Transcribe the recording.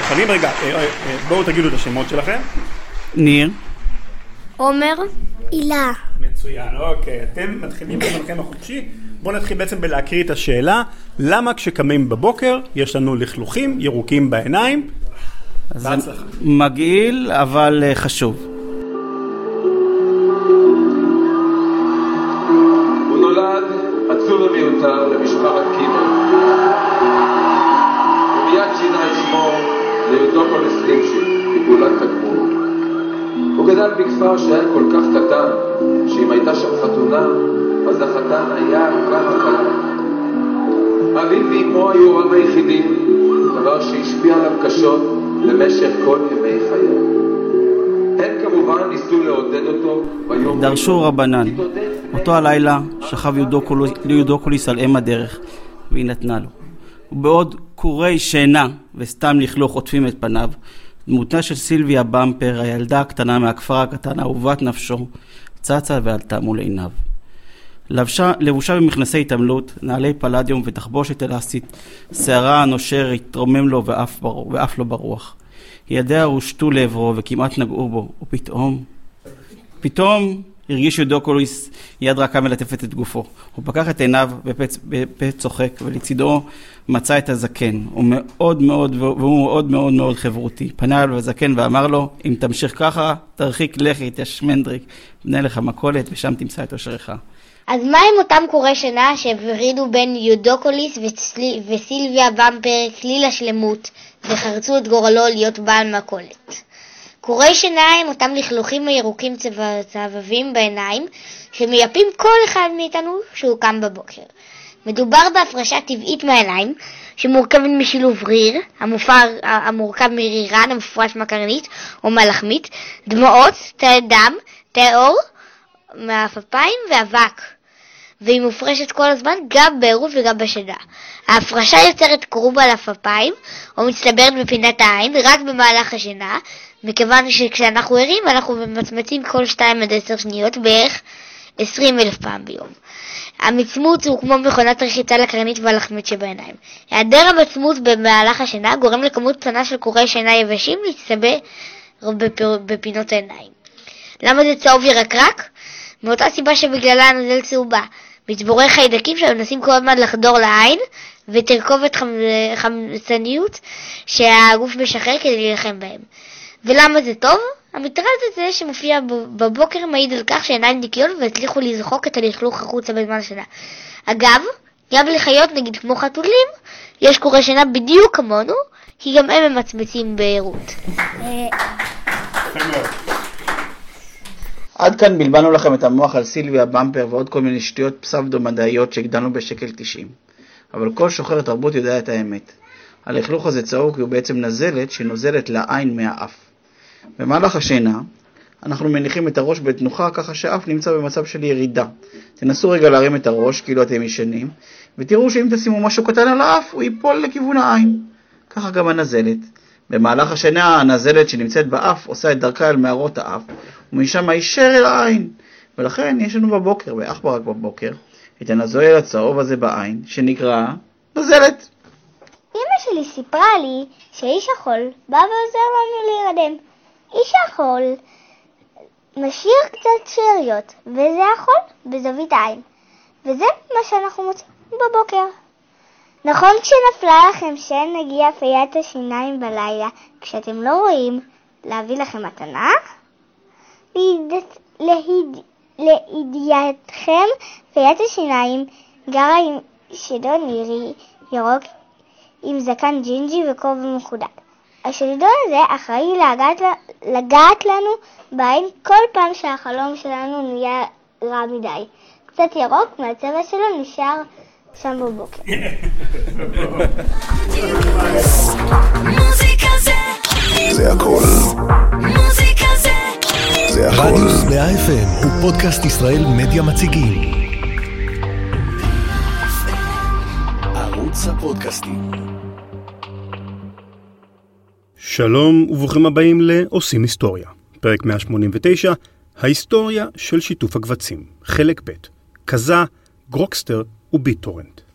מוכנים? רגע, בואו תגידו את השמות שלכם. ניר. עומר. הילה. מצוין, אוקיי. אתם מתחילים בזמנכם החופשי. בואו נתחיל בעצם בלהקריא את השאלה. למה כשקמים בבוקר יש לנו לכלוכים ירוקים בעיניים? בהצלחה. מגעיל, אבל חשוב. הוא נולד עצוב ומיותר למשפחת קימל. ומיד שינה את שמו ליודוקוליס לימשיק, מגולת תגמול. הוא גדל בכפר שהיה כל כך קטן, שאם הייתה שם חתונה, אז החתן היה גם הקלה. אביו ואמו היו הוריו היחידים, דבר שהשפיע עליו קשות במשך כל ימי חייו. הם כמובן ניסו לעודד אותו ביום... דרשו רבנן. אותו הלילה שכב יודוקוליס על אם הדרך, והיא נתנה לו. ובעוד קורי שינה וסתם לכלוך עוטפים את פניו, דמותה של סילביה במפר, הילדה הקטנה מהכפר הקטן, אהובת נפשו, צצה ועלתה מול עיניו. לבושה במכנסי התעמלות, נעלי פלדיום ותחבושת אלסטית, שערה הנושר התרומם לו ואף לא ברוח. ידיה הושטו לעברו וכמעט נגעו בו, פתאום הרגיש יודוקוליס יד רכה מלטפת את גופו. הוא פקח את עיניו בפה צוחק, ולצידו מצא את הזקן. והוא מאוד מאוד חברותי. פנה אליו הזקן ואמר לו, אם תמשיך ככה, תרחיק לכת, יא שמנדריק, בנה לך מכולת ושם תמצא את אושרך. אז מה עם אותם קורי שינה שהפרידו בין יודוקוליס וסילביה במפר כליל השלמות וחרצו את גורלו להיות בעל מכולת? קורי שינה הם אותם לכלוכים הירוקים צהבבים בעיניים שמייפים כל אחד מאיתנו שהוא קם בבוקר. מדובר בהפרשה טבעית מהעיניים שמורכבת משילוב ריר, המורכב מרירן המפרש מקרנית או מלחמית, דמעות, תאי דם, תאי עור מהאפיים ואבק. והיא מופרשת כל הזמן גם בעירוב וגם בשינה. ההפרשה יוצרת קרוב על אפיים או מצטברת בפינת העין רק במהלך השינה, מכיוון שכשאנחנו ערים אנחנו ממצמצים כל 2 עד 10 שניות בערך 20,000 פעם ביום. המצמוץ הוא כמו מכונת רחיצה לקרנית והלחמית שבעיניים. היעדר המצמוץ במהלך השינה גורם לכמות קטנה של קורי שינה יבשים להצטבר בפינות העיניים. למה זה צהוב ירקרק? מאותה סיבה שבגללה הנוזל צהובה. מצבורי חיידקים שמנסים כל הזמן לחדור לעין ותרכובת חמצניות שהגוף משחרר כדי להילחם בהם. ולמה זה טוב? המטרד הזה שמופיע בבוקר מעיד על כך שעיניים נקיות והצליחו לזחוק את הלכלוך החוצה בזמן השינה. אגב, גם לחיות נגיד כמו חתולים, יש קורי שינה בדיוק כמונו, כי גם הם ממצמצים בעירות. עד כאן בלבנו לכם את המוח על סילביה במפר ועוד כל מיני שטויות פסבדו-מדעיות שהגדלנו בשקל 90. אבל כל שוחר תרבות יודע את האמת. הלכלוך הזה צהוב כי הוא בעצם נזלת שנוזלת לעין מהאף. במהלך השינה אנחנו מניחים את הראש בתנוחה ככה שהאף נמצא במצב של ירידה. תנסו רגע להרים את הראש כאילו אתם ישנים, ותראו שאם תשימו משהו קטן על האף הוא ייפול לכיוון העין. ככה גם הנזלת. במהלך השינה הנזלת שנמצאת באף עושה את דרכה אל מערות האף, ומשם הישר אל העין. ולכן יש לנו בבוקר, ואך רק בבוקר, את הנזוהל הצהוב הזה בעין, שנקרא נזלת. אמא שלי סיפרה לי שאיש החול בא ועוזר לנו להירדם. איש החול משאיר קצת שאריות, וזה החול בזווית העין. וזה מה שאנחנו מוצאים בבוקר. נכון כשנפלה לכם שאין נגיע פיית השיניים בלילה, כשאתם לא רואים להביא לכם מתנה? לידיעתכם, פיית השיניים גרה עם שדון נירי ירוק עם זקן ג'ינג'י וכובע מחודד. השלדון הזה אחראי לגעת לנו בעין כל פעם שהחלום שלנו נהיה רע מדי. קצת ירוק מהצבע שלו נשאר שם בבוקר. זה הכל. זה הכל. רדיוס 100 FM הוא פודקאסט ישראל מדיה מציגים. ערוץ הפודקאסטים. שלום וברוכים הבאים לעושים היסטוריה. פרק 189, ההיסטוריה של שיתוף הקבצים. חלק ב', כזה, גרוקסטר וביטורנט.